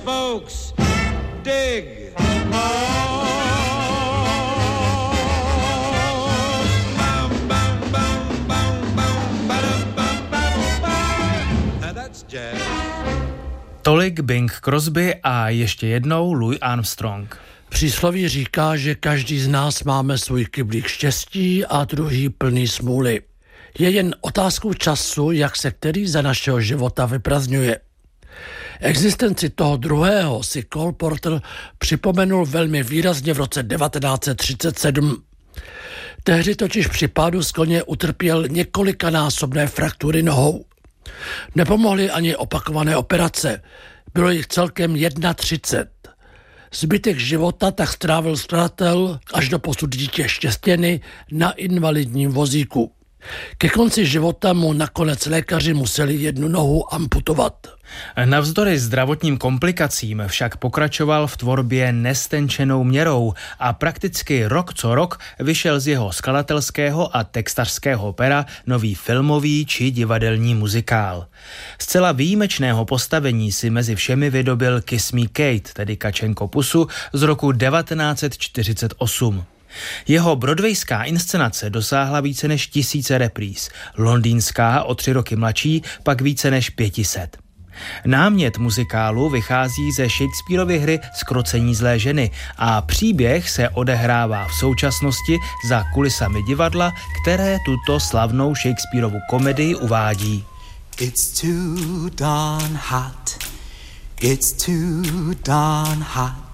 folks dig. Tolik Bing Crosby a ještě jednou Louis Armstrong. Přísloví říká, že každý z nás máme svůj kyblík štěstí a druhý plný smůly. Je jen otázkou času, jak se který za našeho života vyprazňuje. Existenci toho druhého si Cole Porter připomenul velmi výrazně v roce 1937. Tehdy totiž při pádu z koně utrpěl několikanásobné fraktury nohou. Nepomohly ani opakované operace. Bylo jich celkem 31. Zbytek života tak strávil skladatel až do posud dítě štěstěny na invalidním vozíku. Ke konci života mu nakonec lékaři museli jednu nohu amputovat. Navzdory zdravotním komplikacím však pokračoval v tvorbě nestenčenou měrou a prakticky rok co rok vyšel z jeho skladatelského a textařského pera nový filmový či divadelní muzikál. Zcela výjimečného postavení si mezi všemi vydobil Kiss Me Kate, tedy Kačenko pusu, z roku 1948. Jeho broadwayská inscenace dosáhla více než 1000 repríz, londýnská o 3 roky mladší pak více než 500. Námět muzikálu vychází ze Shakespearovy hry Zkrocení zlé ženy a příběh se odehrává v současnosti za kulisami divadla, které tuto slavnou Shakespearovu komedii uvádí. It's too darn hot. It's too darn hot.